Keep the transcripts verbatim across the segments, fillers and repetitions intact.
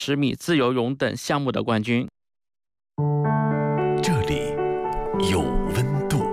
十米自由泳等项目的冠军。 这里有温度。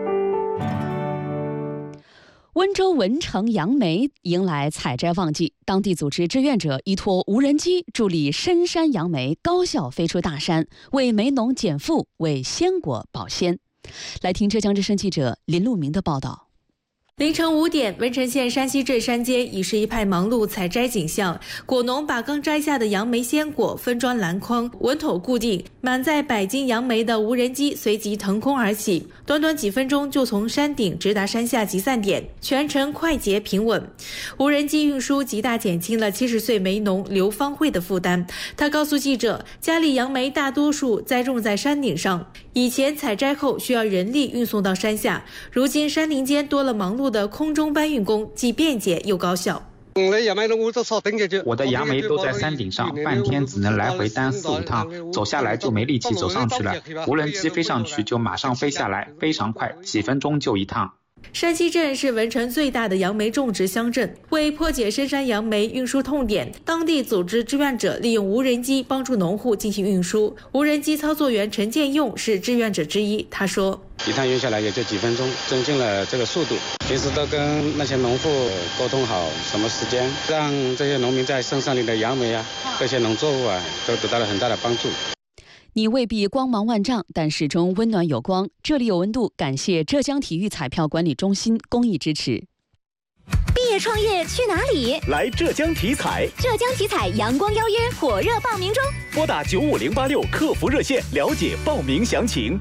温州文成杨梅迎来采摘旺季，当地组织志愿者依托无人机助力深山杨梅高效飞出大山，为梅农减负，为鲜果保鲜。来听浙江之声记者林路明的报道。 凌晨五点，文成县山西镇山间已是一派忙碌采摘景象。果农把刚摘下的杨梅鲜果分装篮筐，稳妥固定，满载百斤杨梅的无人机随即腾空而起，短短几分钟就从山顶直达山下集散点，全程快捷平稳。无人机运输极大减轻了七十岁梅农刘芳慧的负担。他告诉记者，家里杨梅大多数栽种在山顶上，以前采摘后需要人力运送到山下，如今山林间多了忙碌的空中搬运工，既便捷又高效。 我的杨梅都在山顶上，半天只能来回单四五趟，走下来就没力气走上去了。无人机飞上去就马上飞下来，非常快，几分钟就一趟。 山西镇是文成最大的杨梅种植乡镇，为破解深山杨梅运输痛点，当地组织志愿者利用无人机帮助农户进行运输。无人机操作员陈建用是志愿者之一，他说： 一趟运下来也就几分钟，增进了这个速度。平时都跟那些农户沟通好什么时间，让这些农民在深山里的杨梅啊，这些农作物啊，都得到了很大的帮助。 你未必光芒万丈，但始终温暖有光。这里有温度，感谢浙江体育彩票管理中心公益支持。 毕业创业去哪里？ 来浙江体彩。 浙江体彩阳光邀约火热报名中， 拨打九五零八六客服热线了解报名详情。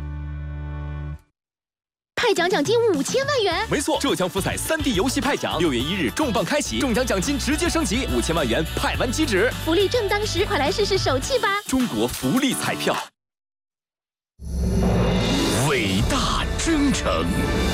派奖奖金五千万元， 没错，浙江福彩三 D 游戏派奖，六月一日重磅开启，中奖奖金直接升级，五千万元派完即止， 福利正当时，快来试试手气吧！ 中国福利彩票。 伟大征程，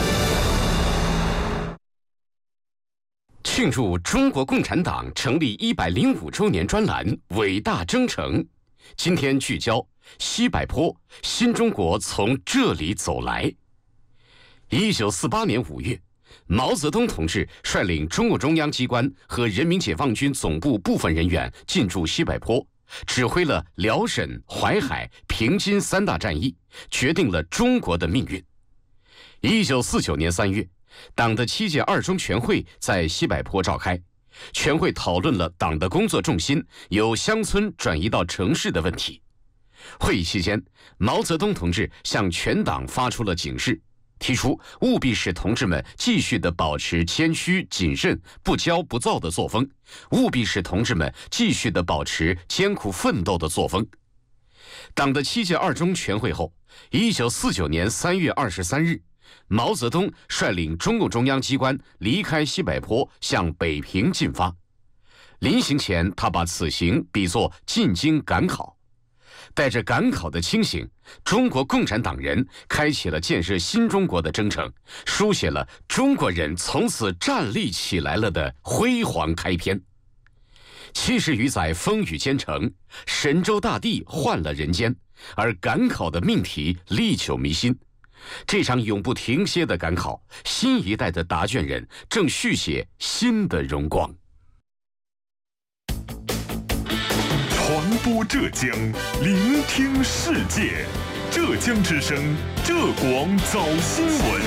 庆祝中国共产党成立一百零五周年专栏《伟大征程》，今天聚焦西柏坡，新中国从这里走来。一九四八年五月，毛泽东同志率领中共中央机关和人民解放军总部部分人员进驻西柏坡，指挥了辽沈、淮海、平津三大战役，决定了中国的命运。一九四九年三月，党的七届二中全会在西柏坡召开，全会讨论了党的工作重心由乡村转移到城市的问题。会议期间，毛泽东同志向全党发出了警示，提出务必使同志们继续地保持谦虚谨慎、不骄不躁的作风，务必使同志们继续地保持艰苦奋斗的作风。党的七届二中全会后，一九四九年三月二十三日，毛泽东率领中共中央机关离开西柏坡，向北平进发。临行前，他把此行比作进京赶考。带着赶考的清醒，中国共产党人开启了建设新中国的征程，书写了中国人从此站立起来了的辉煌开篇。七十余载风雨兼程，神州大地换了人间，而赶考的命题历久弥新。这场永不停歇的赶考，新一代的答卷人正续写新的荣光。 传播浙江，聆听世界。浙江之声，浙广早新闻。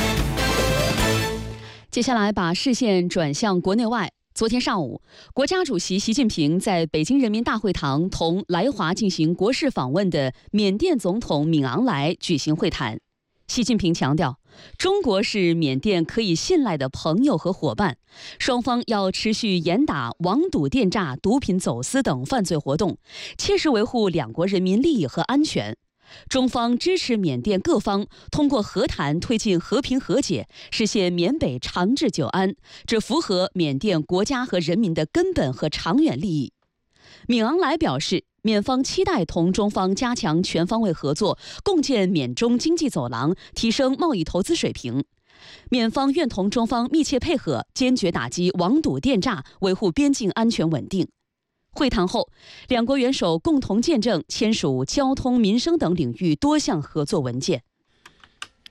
接下来把视线转向国内外。昨天上午，国家主席习近平在北京人民大会堂同来华进行国事访问的缅甸总统敏昂莱举行会谈。习近平强调，中国是缅甸可以信赖的朋友和伙伴，双方要持续严打网赌电诈、毒品走私等犯罪活动，切实维护两国人民利益和安全。中方支持缅甸各方通过和谈推进和平和解，实现缅北长治久安，这符合缅甸国家和人民的根本和长远利益。敏昂莱表示，缅方期待同中方加强全方位合作，共建缅中经济走廊，提升贸易投资水平。缅方愿同中方密切配合，坚决打击网赌电诈，维护边境安全稳定。会谈后，两国元首共同见证签署交通、民生等领域多项合作文件。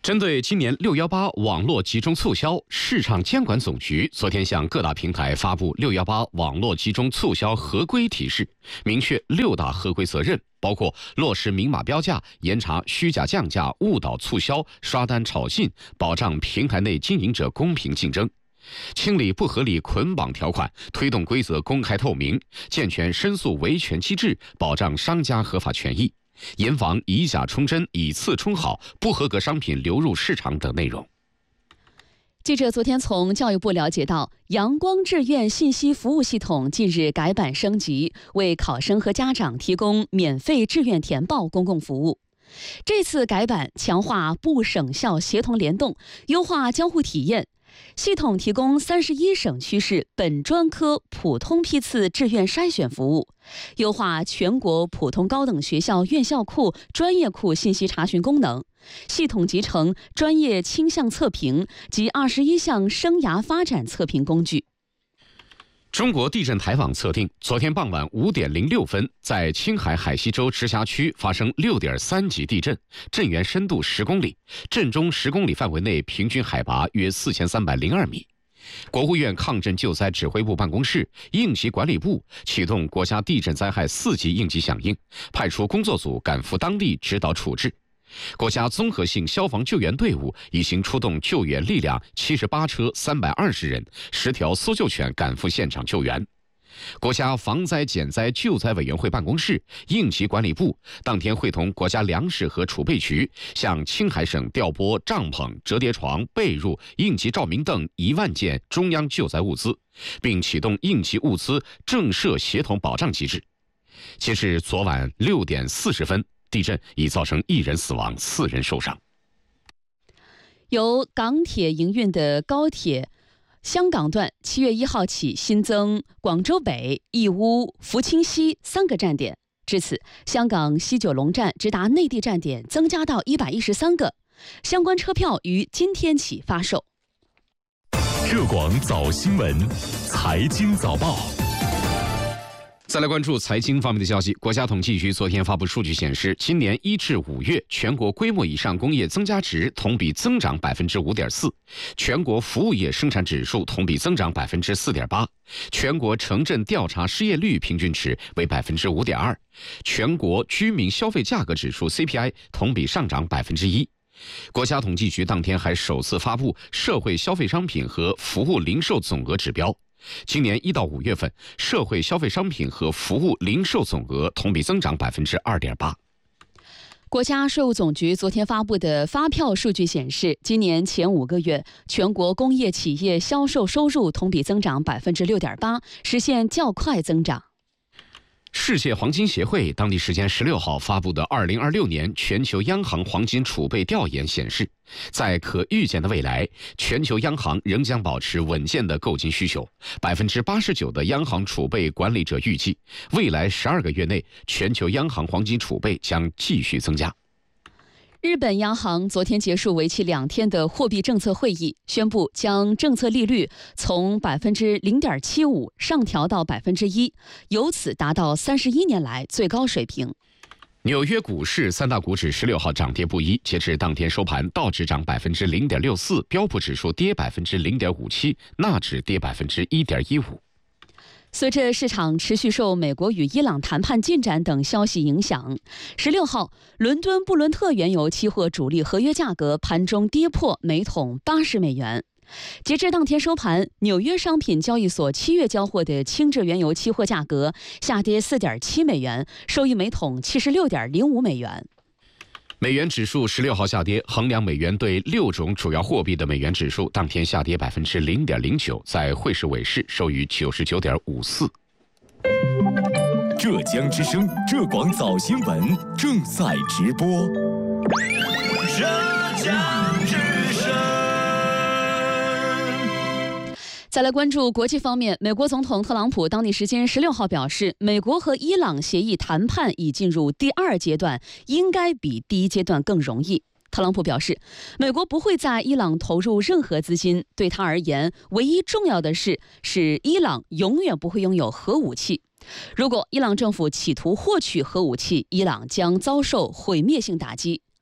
针对今年六一八网络集中促销，市场监管总局昨天向各大平台发布六一八网络集中促销合规提示，明确六大合规责任，包括落实明码标价、严查虚假降价、误导促销、刷单炒信，保障平台内经营者公平竞争；清理不合理捆绑条款，推动规则公开透明，健全申诉维权机制，保障商家合法权益。严防以假充真、以次充好、不合格商品流入市场等内容。 记者昨天从教育部了解到，阳光志愿信息服务系统近日改版升级，为考生和家长提供免费志愿填报公共服务。这次改版强化部省校协同联动，优化交互体验。系统提供三十一省区市本专科普通批次志愿筛选服务，优化全国普通高等学校院校库、专业库信息查询功能，系统集成专业倾向测评及二十一项生涯发展测评工具。 中国地震台网测定，昨天傍晚五点零六分，在青海海西州直辖区发生六点三级地震，震源深度十公里，震中十公里范围内平均海拔约四千三百零二米。国务院抗震救灾指挥部办公室、应急管理部启动国家地震灾害四级应急响应，派出工作组赶赴当地指导处置。国家综合性消防救援队伍已经出动救援力量七十八车三百二十人，十条搜救犬赶赴现场救援。国家防灾减灾救灾委员会办公室、应急管理部当天会同国家粮食和储备局向青海省调拨帐篷、折叠床、被褥、应急照明等一万件中央救灾物资，并启动应急物资政涉协同保障机制。截至昨晚六点四十分，地震已造成一人死亡，四人受伤。 由港铁营运的高铁香港段七月一号起新增广州北、义乌、福清西三个站点，至此，香港西九龙站直达内地站点增加到一百一十三个。相关车票于今天起发售。 浙广早新闻，财经早报。 再来关注财经方面的消息。国家统计局昨天发布数据显示，今年一至五月全国规模以上工业增加值同比增长百分之五点四，全国服务业生产指数同比增长百分之四点八，全国城镇调查失业率平均值为百分之五点二，全国居民消费价格指数 C P I 同比上涨百分之一。国家统计局当天还首次发布社会消费商品和服务零售总额指标。今年一到五月份，社会消费商品和服务零售总额同比增长百分之二点八。 国家税务总局昨天发布的发票数据显示，今年前五个月，全国工业企业销售收入同比增长百分之六点八，实现较快增长。 世界黄金协会当地时间十六号发布的二零二六年全球央行黄金储备调研显示，在可预见的未来，全球央行仍将保持稳健的购金需求。百分之八十九的央行储备管理者预计，未来十二个月内，全球央行黄金储备将继续增加。 日本央行昨天结束为期两天的货币政策会议，宣布将政策利率从百分之零点七五上调到百分之一，由此达到三十一年来最高水平。 纽约股市三大股指十六号涨跌不一，截至当天收盘，道指涨百分之零点六四，标普指数跌百分之零点五七，纳指跌百分之一点一五。 随着市场持续受美国与伊朗谈判进展等消息影响，十六号，伦敦布伦特原油期货主力合约价格盘中跌破每桶八十美元。截至当天收盘，纽约商品交易所七月交货的轻质原油期货价格下跌 四点七美元，收于每桶七十六点零五美元。 美元指数十六号下跌，衡量美元对六种主要货币的美元指数当天下跌百分之零点零九，在汇市尾市收于九十九点五四。 浙江之声浙广早新闻正在直播。 浙江之声。 再来关注国际方面，美国总统特朗普当地时间十六号表示，美国和伊朗协议谈判已进入第二阶段，应该比第一阶段更容易。特朗普表示，美国不会在伊朗投入任何资金，对他而言，唯一重要的事是伊朗永远不会拥有核武器。如果伊朗政府企图获取核武器，伊朗将遭受毁灭性打击。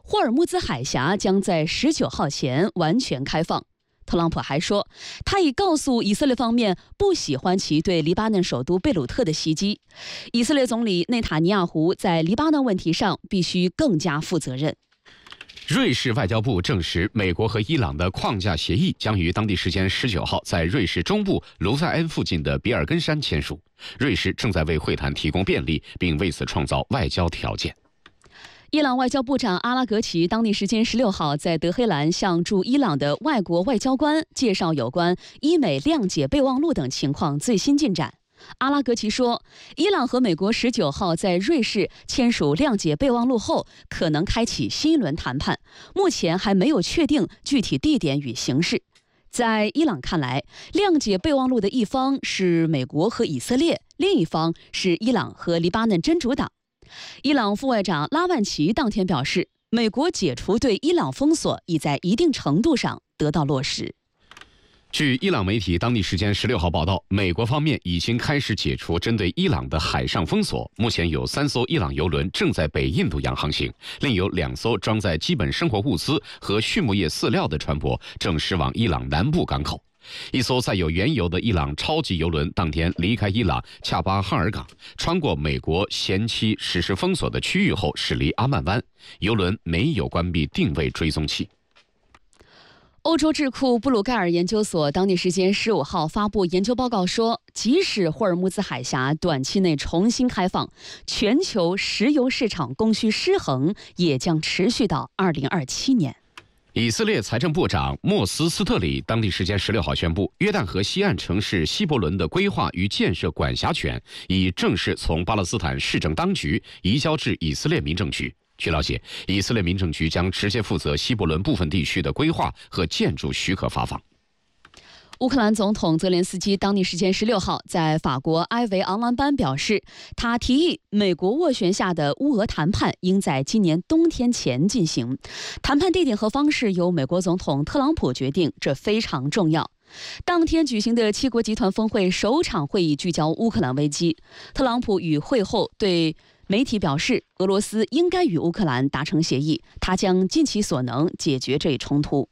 霍尔木兹海峡将在十九号前完全开放。特朗普还说，他已告诉以色列方面不喜欢其对黎巴嫩首都贝鲁特的袭击。以色列总理内塔尼亚胡在黎巴嫩问题上必须更加负责任。 瑞士外交部证实，美国和伊朗的框架协议将于当地时间十九号在瑞士中部卢塞恩附近的比尔根山签署。瑞士正在为会谈提供便利，并为此创造外交条件。 伊朗外交部长阿拉格齐当地时间十六号在德黑兰向驻伊朗的外国外交官介绍有关伊美谅解备忘录等情况最新进展。阿拉格齐说，伊朗和美国十九号在瑞士签署谅解备忘录后，可能开启新一轮谈判，目前还没有确定具体地点与形式。在伊朗看来，谅解备忘录的一方是美国和以色列，另一方是伊朗和黎巴嫩真主党。伊朗副外长拉万齐当天表示，美国解除对伊朗封锁已在一定程度上得到落实。 据伊朗媒体当地时间十六号报道，美国方面已经开始解除针对伊朗的海上封锁。目前有三艘伊朗油轮正在北印度洋航行，另有两艘装载基本生活物资和畜牧业饲料的船舶正驶往伊朗南部港口。一艘载有原油的伊朗超级油轮当天离开伊朗恰巴哈尔港，穿过美国前期实施封锁的区域后驶离阿曼湾，油轮没有关闭定位追踪器。 欧洲智库布鲁盖尔研究所当地时间十五号发布研究报告说，即使霍尔木兹海峡短期内重新开放，全球石油市场供需失衡也将持续到二零二七年。 以色列财政部长莫斯斯特里当地时间十六号宣布，约旦河西岸城市希伯伦的规划与建设管辖权已正式从巴勒斯坦市政当局移交至以色列民政局。据了解，以色列民政局将直接负责希伯伦部分地区的规划和建筑许可发放。 乌克兰总统泽连斯基当地时间十六号在法国埃维昂兰班表示，他提议美国斡旋下的乌俄谈判应在今年冬天前进行，谈判地点和方式由美国总统特朗普决定，这非常重要。当天举行的七国集团峰会首场会议聚焦乌克兰危机，特朗普与会后对媒体表示，俄罗斯应该与乌克兰达成协议，他将尽其所能解决这一冲突。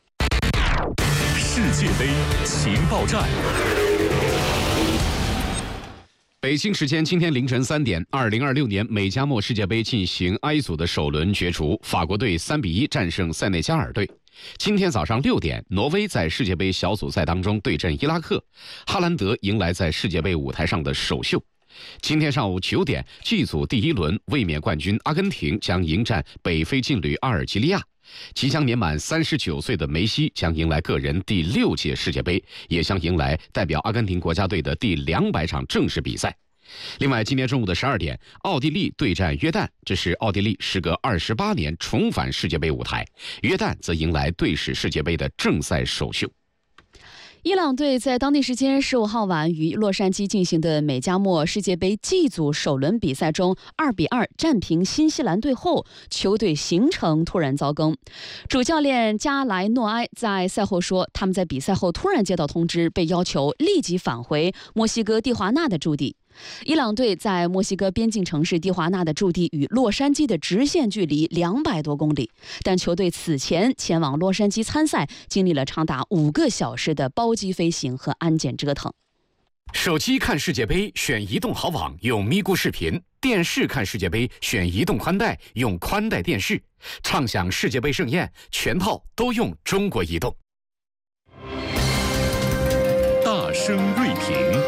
世界杯情报站。 北京时间今天凌晨三点，二零二六年美加墨世界杯进行 I 组的首轮角逐，法国队三比一战胜塞内加尔队。今天早上六点，挪威在世界杯小组赛当中对阵伊拉克，哈兰德迎来在世界杯舞台上的首秀。今天上午九点 G 组第一轮，卫冕冠军阿根廷将迎战北非劲旅阿尔及利亚。即将年满三十九岁的梅西将迎来个人第六届世界杯，也将迎来代表阿根廷国家队的第两百场正式比赛。另外，今天中午的十二点，奥地利对战约旦，这是奥地利时隔二十八年重返世界杯舞台，约旦则迎来队史世界杯的正赛首秀。 伊朗队在当地时间十五号晚于洛杉矶进行的美加墨世界杯 G 组首轮比赛中二比二战平新西兰队后，球队行程突然遭更。主教练加莱诺埃在赛后说，他们在比赛后突然接到通知，被要求立即返回墨西哥蒂华纳的驻地。伊朗队在墨西哥边境城市蒂华纳的驻地与洛杉矶的直线距离两百多公里，但球队此前前往洛杉矶参赛，经历了长达五个小时的包机飞行和安检折腾。 手机看世界杯选移动好网，用咪咕视频；电视看世界杯选移动宽带，用宽带电视。畅享世界杯盛宴，全套都用中国移动。 大声锐评。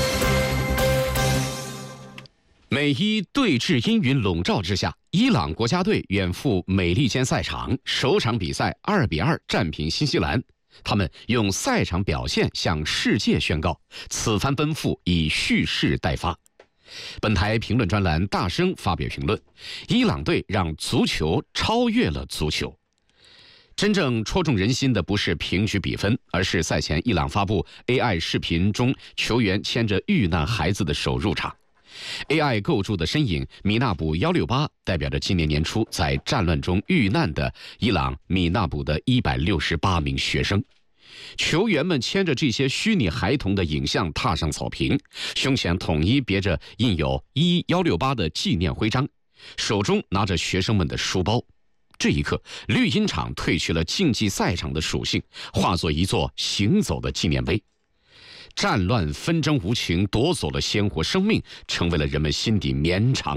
美伊对峙阴云笼罩之下，伊朗国家队远赴美利坚赛场，首场比赛二比二战平新西兰。他们用赛场表现向世界宣告，此番奔赴以蓄势待发。本台评论专栏大声发表评论：伊朗队让足球超越了足球。真正戳中人心的不是平局比分，而是赛前伊朗发布 A I 视频中球员牵着遇难孩子的手入场。A I 构筑的身影米纳卜一六八代表着今年年初在战乱中遇难的伊朗米纳卜的一百六十八名学生。球员们牵着这些虚拟孩童的影像踏上草坪，胸前统一别着印有一一六八的纪念徽章，手中拿着学生们的书包。 这一刻，绿茵场褪去了竞技赛场的属性，化作一座行走的纪念碑。战乱纷争无情夺走了鲜活生命，成为了人们心底绵长